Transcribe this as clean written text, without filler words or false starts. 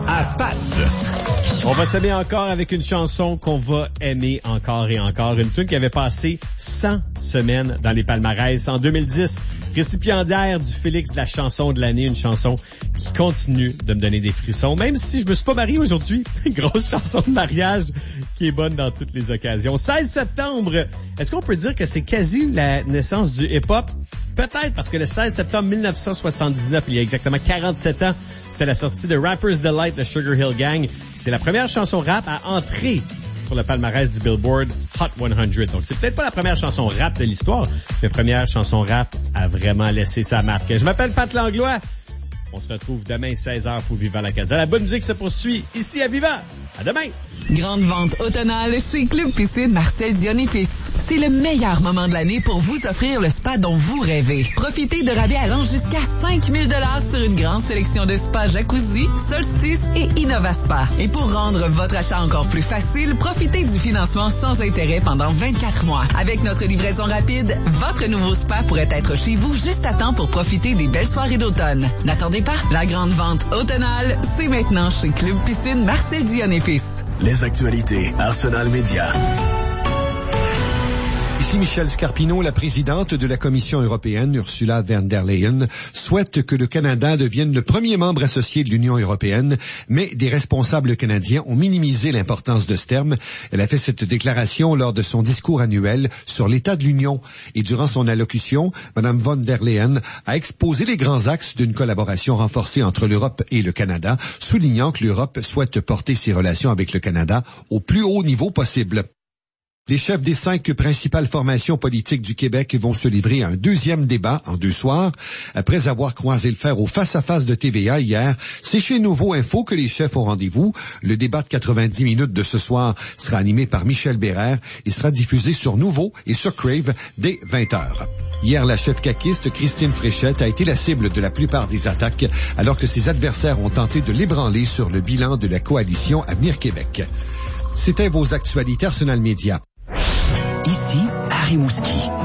à Pat. On va s'aimer encore avec une chanson qu'on va aimer encore et encore. Une tune qui avait passé 100 semaines dans les palmarès en 2010. Récipiendaire du Félix de la chanson de l'année. Une chanson qui continue de me donner des frissons. Même si je me suis pas marié aujourd'hui. Grosse chanson de mariage qui est bonne dans toutes les occasions. 16 septembre. Est-ce qu'on peut dire que c'est quasi la naissance du hip-hop? Peut-être parce que le 16 septembre 1979, il y a exactement 47 ans, c'était la sortie de Rapper's Delight de Sugar Hill Gang. C'est la première chanson rap à entrer sur le palmarès du Billboard Hot 100. Donc, c'est peut-être pas la première chanson rap de l'histoire, mais la première chanson rap à vraiment laisser sa marque. Je m'appelle Pat Langlois. On se retrouve demain 16h pour Vivant la Casa. La bonne musique se poursuit ici à Vivant. À demain! Grande vente automnale chez Club Piscine Marcel Dion et Fils. C'est le meilleur moment de l'année pour vous offrir le spa dont vous rêvez. Profitez de rabais allant jusqu'à 5 000 $ sur une grande sélection de spas jacuzzi, Solstice et Innova Spa. Et pour rendre votre achat encore plus facile, profitez du financement sans intérêt pendant 24 mois. Avec notre livraison rapide, votre nouveau spa pourrait être chez vous juste à temps pour profiter des belles soirées d'automne. N'attendez pas, la grande vente automnale, c'est maintenant chez Club Piscine Marcel Dion et Fils. Les actualités Arsenal Média. Ici Michel Scarpino, la présidente de la Commission européenne, Ursula von der Leyen, souhaite que le Canada devienne le premier membre associé de l'Union européenne, mais des responsables canadiens ont minimisé l'importance de ce terme. Elle a fait cette déclaration lors de son discours annuel sur l'état de l'Union. Et durant son allocution, Mme von der Leyen a exposé les grands axes d'une collaboration renforcée entre l'Europe et le Canada, soulignant que l'Europe souhaite porter ses relations avec le Canada au plus haut niveau possible. Les chefs des 5 principales formations politiques du Québec vont se livrer à un deuxième débat en 2 soirs. Après avoir croisé le fer au face-à-face de TVA hier, c'est chez Nouveau Info que les chefs ont rendez-vous. Le débat de 90 minutes de ce soir sera animé par Michel Bérère et sera diffusé sur Nouveau et sur Crave dès 20h. Hier, la chef caquiste Christine Fréchette a été la cible de la plupart des attaques, alors que ses adversaires ont tenté de l'ébranler sur le bilan de la coalition Avenir Québec. C'était vos actualités Arsenal Média. Ici, Harry Mouski.